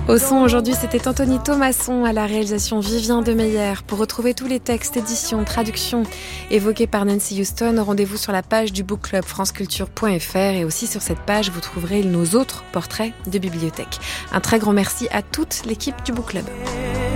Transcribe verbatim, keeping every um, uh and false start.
Au son aujourd'hui, c'était Anthony Thomasson, à la réalisation Vivien Demeyer. Pour retrouver tous les textes, éditions, traductions évoqués par Nancy Houston, rendez-vous sur la page du Book Club franceculture point f r et aussi sur cette page, vous trouverez nos autres portraits de bibliothèque. Un très grand merci à toute l'équipe du Book Club.